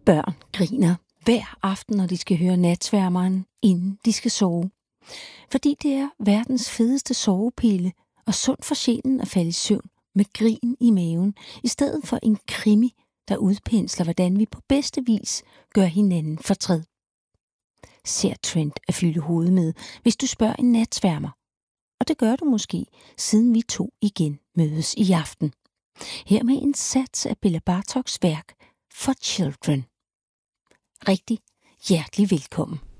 Børn griner hver aften, når de skal høre Natsværmeren, inden de skal sove. Fordi det er verdens fedeste sovepille og sundt for sjælen at falde i søvn med grin i maven, i stedet for en krimi, der udpensler, hvordan vi på bedste vis gør hinanden fortræd. Ser Trent at fylde hovedet med, hvis du spørger en natsværmer. Og det gør du måske, siden vi to igen mødes i aften. Her med en sats af Bela Bartoks værk For Children. Rigtig hjertelig velkommen.